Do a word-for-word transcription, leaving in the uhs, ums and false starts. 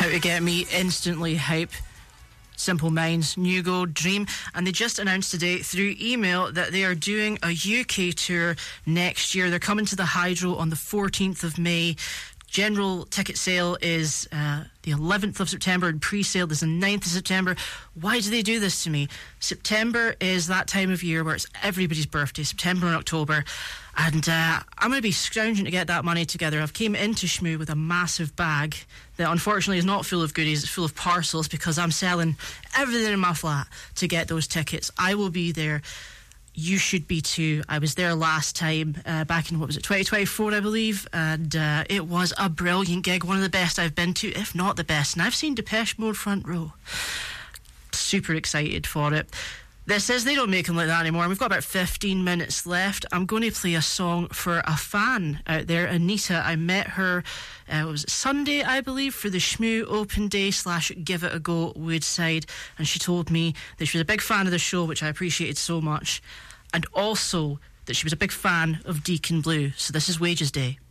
How to get me instantly hype. Simple Minds, New Go, Dream, and they just announced today through email that they are doing a U K tour next year. They're coming to the Hydro on the fourteenth of May. General ticket sale is uh, the eleventh of September, and pre-sale is the ninth of September. Why do they do this to me? September is that time of year where it's everybody's birthday, September and October, and uh, I'm going to be scrounging to get that money together. I've came into Shmoo with a massive bag that unfortunately is not full of goodies, it's full of parcels, because I'm selling everything in my flat to get those tickets. I will be there. You should be too. I was there last time, uh, back in, what was it, twenty twenty-four, I believe, and uh, it was a brilliant gig, one of the best I've been to, if not the best, and I've seen Depeche Mode front row. Super excited for it. This is, they don't make them like that anymore. We've got about fifteen minutes left. I'm going to play a song for a fan out there, Anita. I met her, uh, it was Sunday, I believe, for the Shmoo Open Day slash Give It a Go Woodside, and she told me that she was a big fan of the show, which I appreciated so much, and also that she was a big fan of Deacon Blue. So this is Wages Day.